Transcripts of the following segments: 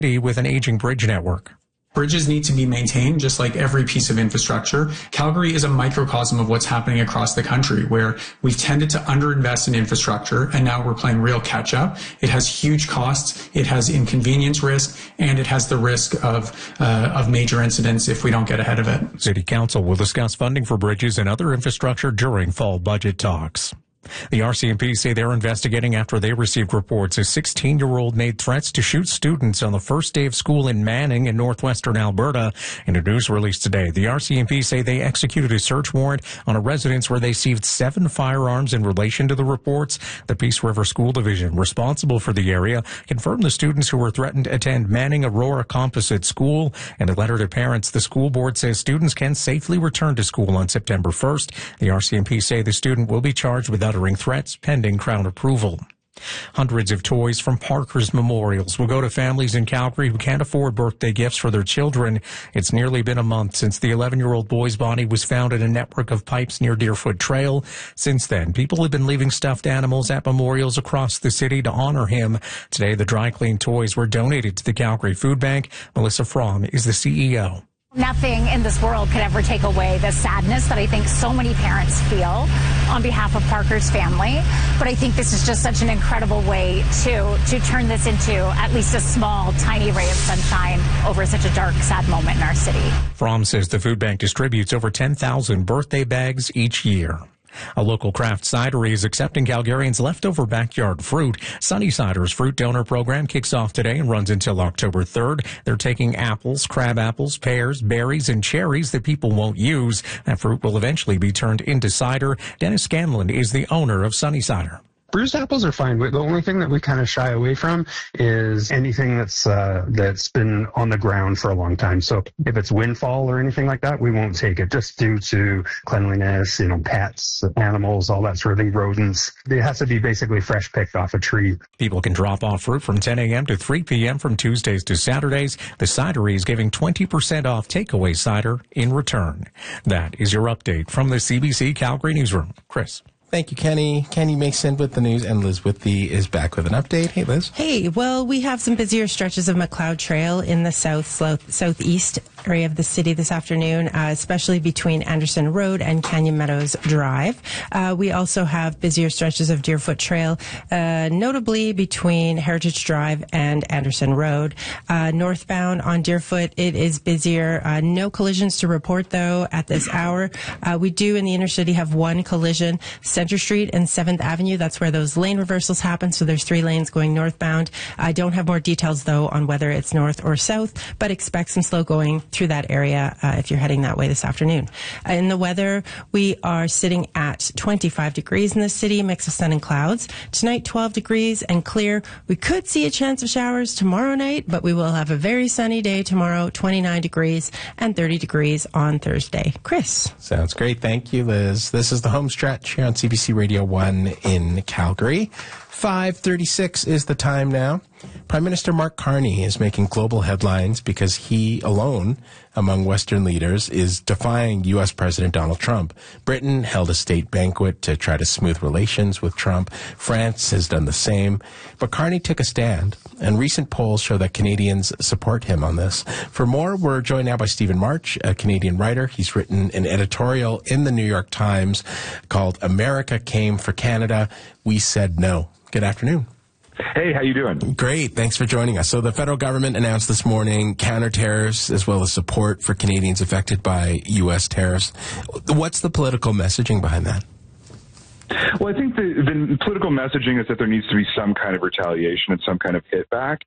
with an aging bridge network. Bridges need to be maintained just like every piece of infrastructure. Calgary is a microcosm of what's happening across the country, where we've tended to underinvest in infrastructure and now we're playing real catch up. It has huge costs, it has inconvenience risk, and it has the risk of major incidents if we don't get ahead of it. City Council will discuss funding for bridges and other infrastructure during fall budget talks. The RCMP say they're investigating after they received reports a 16-year-old made threats to shoot students on the first day of school in Manning in northwestern Alberta. In a news release today, the RCMP say they executed a search warrant on a residence where they seized 7 firearms in relation to the reports. The Peace River School Division, responsible for the area, confirmed the students who were threatened attend Manning Aurora Composite School. In a letter to parents, the school board says students can safely return to school on September 1st. The RCMP say the student will be charged with uttering threats pending Crown approval. Hundreds of toys from Parker's Memorials will go to families in Calgary who can't afford birthday gifts for their children. It's nearly been a month since the 11-year-old boy's body was found in a network of pipes near Deerfoot Trail. Since then, people have been leaving stuffed animals at memorials across the city to honor him. Today, the dry clean toys were donated to the Calgary Food Bank. Melissa Fromm is the CEO. Nothing in this world could ever take away the sadness that I think so many parents feel on behalf of Parker's family. But I think this is just such an incredible way to turn this into at least a small, tiny ray of sunshine over such a dark, sad moment in our city. Fromm says the food bank distributes over 10,000 birthday bags each year. A local craft cidery is accepting Calgarians' leftover backyard fruit. Sunny Cider's fruit donor program kicks off today and runs until October 3rd. They're taking apples, crab apples, pears, berries, and cherries that people won't use. That fruit will eventually be turned into cider. Dennis Scanlon is the owner of Sunny Cider. Bruised apples are fine. The only thing that we kind of shy away from is anything that's been on the ground for a long time. So if it's windfall or anything like that, we won't take it, just due to cleanliness, pets, animals, all that sort of thing, rodents. It has to be basically fresh picked off a tree. People can drop off fruit from 10 a.m. to 3 p.m. from Tuesdays to Saturdays. The cidery is giving 20% off takeaway cider in return. That is your update from the CBC Calgary Newsroom. Chris. Thank you, Kenny. Kenny Mason with the news, and Liz Whitby is back with an update. Hey, Liz. Hey, well, we have some busier stretches of McLeod Trail in the southeast area of the city this afternoon, especially between Anderson Road and Canyon Meadows Drive. We also have busier stretches of Deerfoot Trail, notably between Heritage Drive and Anderson Road. Northbound on Deerfoot, it is busier. No collisions to report, though, at this hour. We do in the inner city have one collision, Center Street and 7th Avenue. That's where those lane reversals happen. So there's 3 lanes going northbound. I don't have more details, though, on whether it's north or south, but expect some slow going through that area if you're heading that way this afternoon. In the weather, we are sitting at 25 degrees in the city, mix of sun and clouds. Tonight, 12 degrees and clear. We could see a chance of showers tomorrow night, but we will have a very sunny day tomorrow, 29 degrees and 30 degrees on Thursday. Chris. Sounds great. Thank you, Liz. This is the home stretch here on CBC Radio 1 in Calgary. 5:36 is the time now. Prime Minister Mark Carney is making global headlines because he alone, among Western leaders, is defying U.S. President Donald Trump. Britain held a state banquet to try to smooth relations with Trump. France has done the same. But Carney took a stand, and recent polls show that Canadians support him on this. For more, we're joined now by Stephen March, a Canadian writer. He's written an editorial in the New York Times called America Came for Canada. We Said No. Good afternoon. Hey, how you doing? Great. Thanks for joining us. So the federal government announced this morning counter-tariffs as well as support for Canadians affected by U.S. tariffs. What's the political messaging behind that? Well, I think the political messaging is that there needs to be some kind of retaliation and some kind of hit back.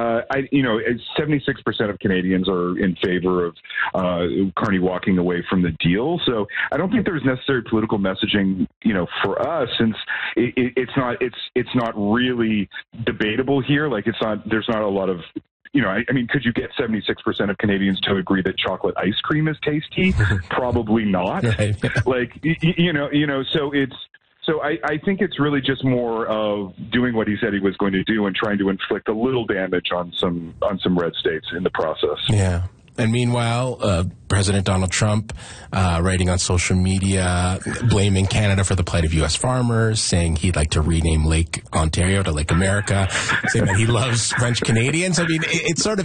76% of Canadians are in favor of Carney walking away from the deal. So I don't think there's necessary political messaging, for us, since it's not really debatable here. Like there's not a lot of. Could you get 76% of Canadians to agree that chocolate ice cream is tasty? Probably not. Right. So I think it's really just more of doing what he said he was going to do and trying to inflict a little damage on some red states in the process. Yeah. And meanwhile, President Donald Trump writing on social media, blaming Canada for the plight of U.S. farmers, saying he'd like to rename Lake Ontario to Lake America, saying that he loves French Canadians. I mean, it's sort of